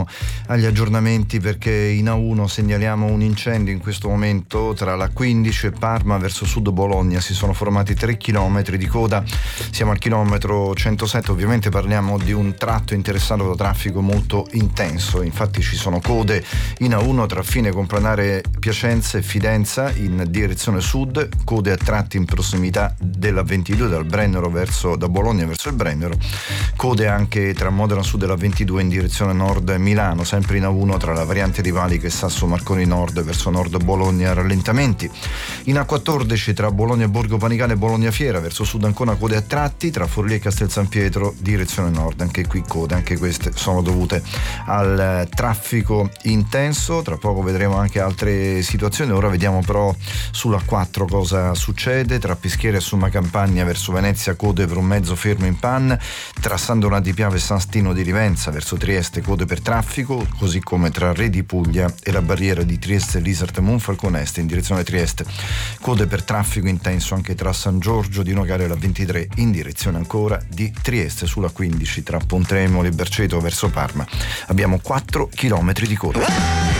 passiamo agli aggiornamenti, perché in A1 segnaliamo un incendio in questo momento tra la 15 e Parma verso sud Bologna. Si sono formati 3 chilometri di coda, siamo al chilometro 107. Ovviamente parliamo di un tratto interessato da traffico molto intenso, infatti ci sono code in A1 tra Fine Complanare Piacenza e Fidenza in direzione sud, code a tratti in prossimità della 22 da Bologna verso il Brennero, code anche tra Modena Sud e la 22 in direzione nord Milano, sempre in A1 tra la variante di Valico e Sasso Marconi Nord verso nord Bologna, rallentamenti. In A14 tra Bologna Borgo Panigale e Bologna Fiera verso sud Ancona, code a tratti tra Forlì e Castel San Pietro direzione nord, anche qui code, anche queste sono dovute al traffico intenso. Tra poco vedremo anche altre situazioni. Ora vediamo però sulla 4 cosa succede. Tra Peschiera e Somma Campagna verso Venezia, code per un mezzo fermo in panne. Tra San Donato di Piave e San Stino di Rivenza verso Trieste, code per traffico, così come tra Re di Puglia e la barriera di Trieste Lisart Monfalconeste in direzione Trieste, code per traffico intenso anche tra San Giorgio di Nogare e la 23 in direzione ancora di Trieste. Sulla 15 tra Pontremoli e Berceto verso Parma abbiamo 4 chilometri di coda.